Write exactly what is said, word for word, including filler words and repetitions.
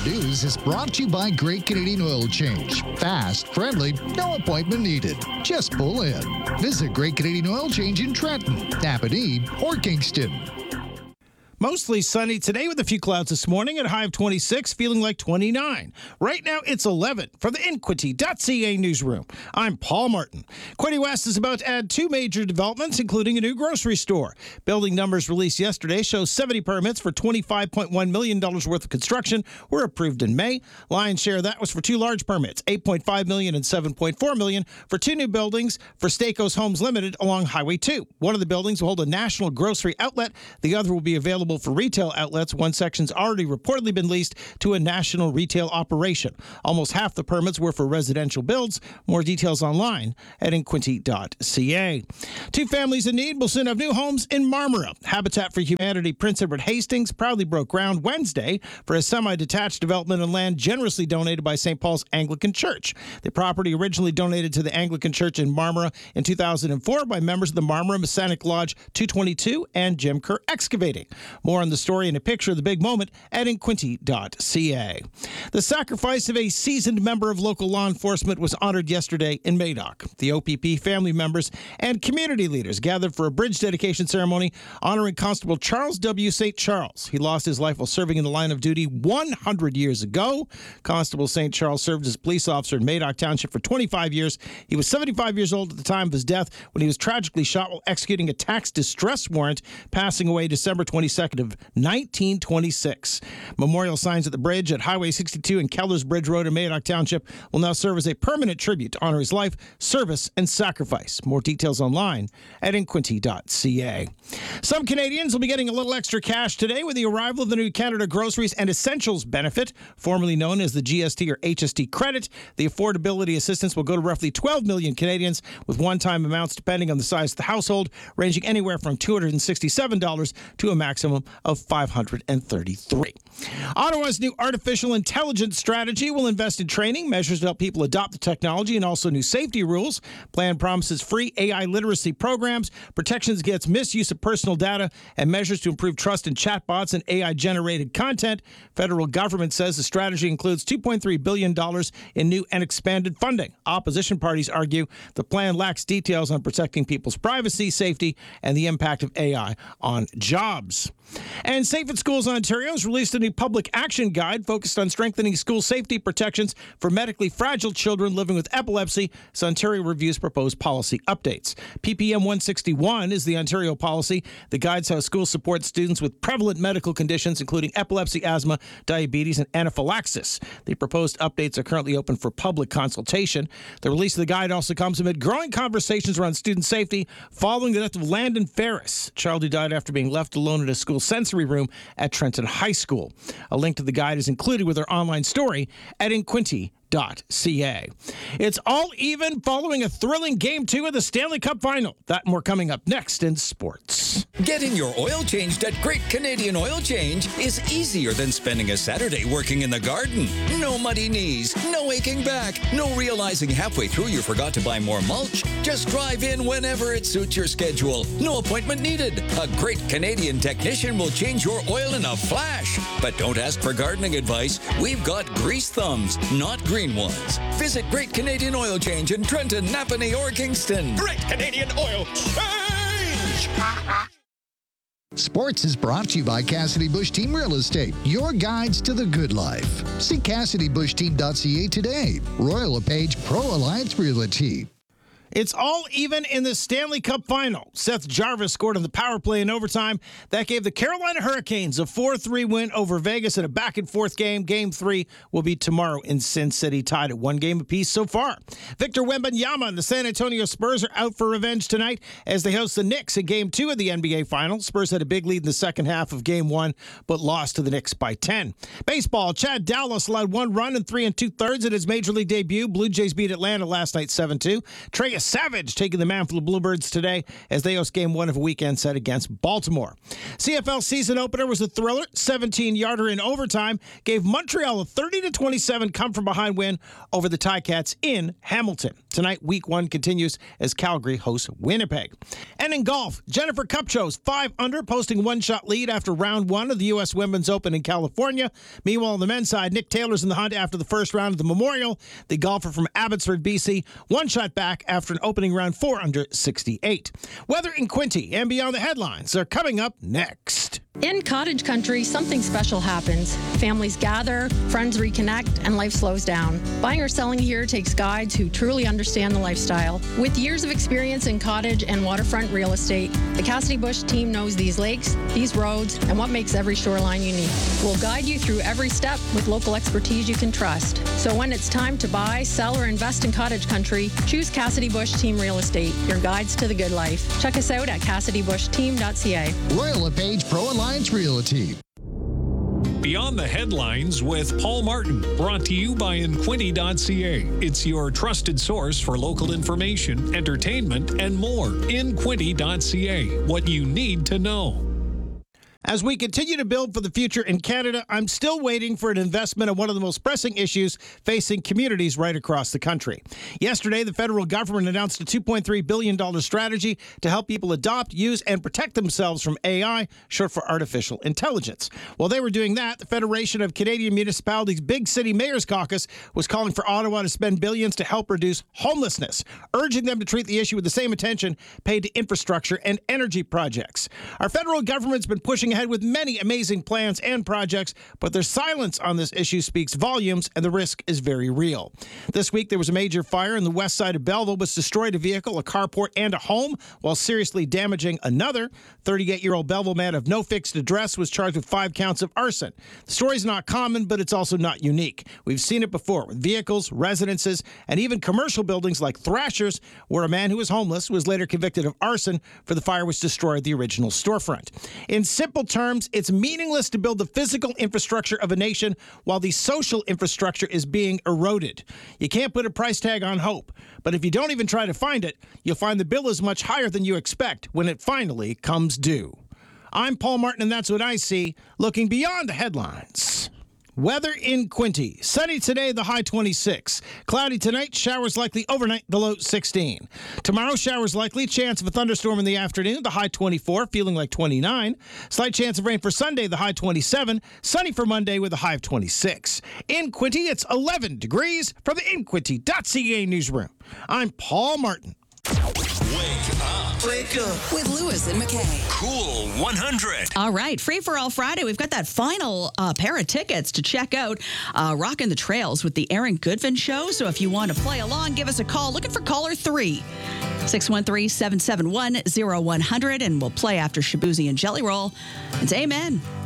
News is brought to you by Great Canadian Oil Change. Fast, friendly, no appointment needed. Just pull in. Visit Great Canadian Oil Change in Trenton, Napanee, or Kingston. Mostly sunny today with a few clouds this morning at a high of twenty-six, feeling like twenty-nine. Right now it's eleven. For the Inquity dot C A newsroom, I'm Paul Martin. Quinte West is about to add two major developments, including a new grocery store. Building numbers released yesterday show seventy permits for twenty-five point one million dollars worth of construction were approved in May. Lion's share of that was for two large permits, eight point five million dollars and seven point four million dollars for two new buildings for Stacos Homes Limited along Highway two. One of the buildings will hold a national grocery outlet. The other will be available for retail outlets. One section's already reportedly been leased to a national retail operation. Almost half the permits were for residential builds. More details online at Inquity dot C A. Two families in need will soon have new homes in Marmora. Habitat for Humanity Prince Edward Hastings proudly broke ground Wednesday for a semi-detached development on land generously donated by Saint Paul's Anglican Church. The property originally donated to the Anglican Church in Marmora in two thousand four by members of the Marmora Masonic Lodge two twenty-two and Jim Kerr Excavating. More on the story and a picture of the big moment at Inquity dot C A. The sacrifice of a seasoned member of local law enforcement was honored yesterday in Madoc. The O P P family members and community leaders gathered for a bridge dedication ceremony honoring Constable Charles W. Saint Charles. He lost his life while serving in the line of duty one hundred years ago. Constable Saint Charles served as a police officer in Madoc Township for twenty-five years. He was seventy-five years old at the time of his death when he was tragically shot while executing a tax distress warrant, passing away December twenty-second of nineteen twenty-six. Memorial signs at the bridge at Highway sixty-two and Kellers Bridge Road in Madoc Township will now serve as a permanent tribute to honor his life, service, and sacrifice. More details online at Inquity dot C A. Some Canadians will be getting a little extra cash today with the arrival of the new Canada Groceries and Essentials benefit, formerly known as the G S T or H S T credit. The affordability assistance will go to roughly twelve million Canadians with one-time amounts depending on the size of the household, ranging anywhere from two hundred sixty-seven dollars to a maximum of five hundred thirty-three dollars. Ottawa's new artificial intelligence strategy will invest in training, measures to help people adopt the technology, and also new safety rules. Plan promises free A I literacy programs, protections against misuse of personal data, and measures to improve trust in chatbots and A I-generated content. Federal government says the strategy includes two point three billion dollars in new and expanded funding. Opposition parties argue the plan lacks details on protecting people's privacy, safety, and the impact of A I on jobs. And Safe at Schools Ontario has released a new public action guide focused on strengthening school safety protections for medically fragile children living with epilepsy as Ontario reviews proposed policy updates. P P M one sixty-one is the Ontario policy that guides how schools support students with prevalent medical conditions, including epilepsy, asthma, diabetes, and anaphylaxis. The proposed updates are currently open for public consultation. The release of the guide also comes amid growing conversations around student safety following the death of Landon Ferris, a child who died after being left alone in a school sensory room at Trenton High School. A link to the guide is included with our online story at Inquity dot C A. It's all even following a thrilling Game two of the Stanley Cup Final. That and more coming up next in sports. Getting your oil changed at Great Canadian Oil Change is easier than spending a Saturday working in the garden. No muddy knees, no aching back, no realizing halfway through you forgot to buy more mulch. Just drive in whenever it suits your schedule. No appointment needed. A Great Canadian technician will change your oil in a flash. But don't ask for gardening advice. We've got grease thumbs, not green ones. Visit Great Canadian Oil Change in Trenton, Napanee, or Kingston. Great Canadian Oil Change! Sports is brought to you by Cassidy Bush Team Real Estate, your guides to the good life. See Cassidy Bush Team dot C A today. Royal LePage Pro Alliance Realty. It's all even in the Stanley Cup Final. Seth Jarvis scored on the power play in overtime. That gave the Carolina Hurricanes a four three win over Vegas in a back-and-forth game. Game three will be tomorrow in Sin City, tied at one game apiece so far. Victor Wembanyama and the San Antonio Spurs are out for revenge tonight as they host the Knicks in Game two of the N B A Finals. Spurs had a big lead in the second half of Game one, but lost to the Knicks by ten. Baseball, Chad Dallas allowed one run in three and two-thirds in his Major League debut. Blue Jays beat Atlanta last night seven two. Trey Savage taking the mound for the Bluebirds today as they host game one of a weekend set against Baltimore. C F L season opener was a thriller. seventeen-yarder in overtime gave Montreal a thirty to twenty-seven come-from-behind win over the Ticats in Hamilton. Tonight, week one continues as Calgary hosts Winnipeg. And in golf, Jennifer Kupcho's five under, posting one-shot lead after round one of the U S Women's Open in California. Meanwhile, on the men's side, Nick Taylor's in the hunt after the first round of the Memorial. The golfer from Abbotsford, B C, one shot back after an opening round four under sixty-eight. Weather in Quinte and beyond the headlines are coming up next. In cottage country, something special happens. Families gather, friends reconnect, and life slows down. Buying or selling here takes guides who truly understand the lifestyle. With years of experience in cottage and waterfront real estate, the Cassidy Bush team knows these lakes, these roads, and what makes every shoreline unique. We'll guide you through every step with local expertise you can trust. So when it's time to buy, sell, or invest in cottage country, choose Cassidy Bush Team Real Estate, your guides to the good life. Check us out at cassidy bush team dot c a. Royal LePage Pro Alliance Realty. Beyond the Headlines with Paul Martin, brought to you by in quinte dot c a. It's your trusted source for local information, entertainment, and more. in quinte dot c a. What you need to know. As we continue to build for the future in Canada, I'm still waiting for an investment on one of the most pressing issues facing communities right across the country. Yesterday, the federal government announced a two point three billion dollars strategy to help people adopt, use, and protect themselves from A I, short for artificial intelligence. While they were doing that, the Federation of Canadian Municipalities Big City Mayors Caucus was calling for Ottawa to spend billions to help reduce homelessness, urging them to treat the issue with the same attention paid to infrastructure and energy projects. Our federal government's been pushing ahead with many amazing plans and projects, but their silence on this issue speaks volumes, and the risk is very real. This week, there was a major fire in the west side of Belleville, which destroyed a vehicle, a carport, and a home, while seriously damaging another. thirty-eight-year-old Belleville man of no fixed address was charged with five counts of arson. The story's not common, but it's also not unique. We've seen it before with vehicles, residences, and even commercial buildings like Thrashers, where a man who was homeless was later convicted of arson for the fire which destroyed the original storefront. In simple terms, it's meaningless to build the physical infrastructure of a nation while the social infrastructure is being eroded. You can't put a price tag on hope, but if you don't even try to find it, you'll find the bill is much higher than you expect when it finally comes due. I'm Paul Martin, and that's what I see, looking beyond the headlines. Weather in Quinte. Sunny today, the high twenty-six. Cloudy tonight, showers likely overnight, the low sixteen. Tomorrow, showers likely, chance of a thunderstorm in the afternoon, the high twenty-four, feeling like twenty-nine. Slight chance of rain for Sunday, the high twenty-seven. Sunny for Monday with a high of twenty-six. In Quinte, it's eleven degrees from the in quinte dot c a newsroom. I'm Paul Martin. Wake up. Wake up with Lewis and McKay. Cool one hundred. All right, Free for All Friday. We've got that final uh, pair of tickets to check out uh, Rockin' the Trails with the Aaron Goodvin Show. So if you want to play along, give us a call. Looking for caller three. six one three, seven seven one, zero one hundred. And we'll play after Shabuzi and Jelly Roll. It's Amen.